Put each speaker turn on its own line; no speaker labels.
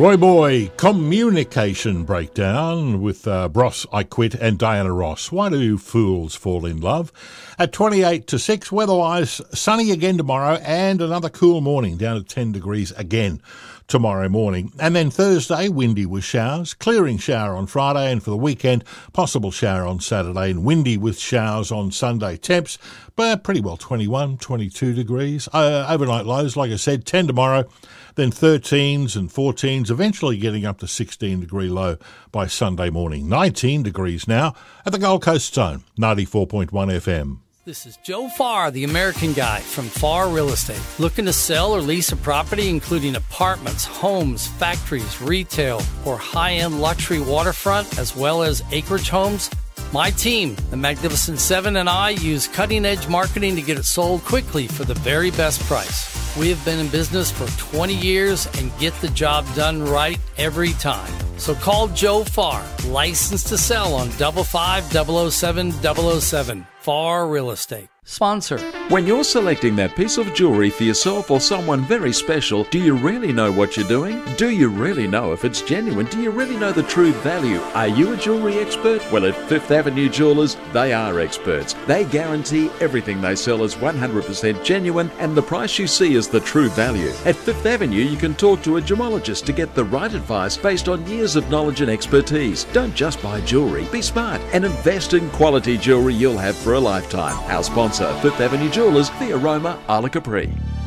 Roy Boy, communication breakdown with Bros I Quit and Diana Ross. Why do fools fall in love? At 28 to 6, weather-wise, sunny again tomorrow and another cool morning, down to 10 degrees again tomorrow morning. And then Thursday, windy with showers, clearing shower on Friday, and for the weekend, possible shower on Saturday and windy with showers on Sunday. Temps, but pretty well 21, 22 degrees. Overnight lows, like I said, 10 tomorrow, then 13s and 14s, eventually getting up to 16-degree low by Sunday morning. 19 degrees now at the Gold Coast Zone, 94.1 FM.
This is Joe Farr, the American Guy from Farr Real Estate. Looking to sell or lease a property, including apartments, homes, factories, retail, or high-end luxury waterfront, as well as acreage homes? My team, the Magnificent Seven, and I use cutting-edge marketing to get it sold quickly for the very best price. We have been in business for 20 years and get the job done right every time. So call Joe Farr, licensed to sell on 55007-007. Farr Real Estate. Sponsor.
When you're selecting that piece of jewelry for yourself or someone very special, do you really know what you're doing? Do you really know if it's genuine? Do you really know the true value? Are you a jewelry expert? Well, at Fifth Avenue Jewelers, they are experts. They guarantee everything they sell is 100% genuine and the price you see is the true value. At Fifth Avenue, you can talk to a gemologist to get the right advice based on years of knowledge and expertise. Don't just buy jewelry. Be smart and invest in quality jewelry you'll have for a lifetime. Our sponsor, Fifth Avenue Jewelers, the Aroma, Isla Capri.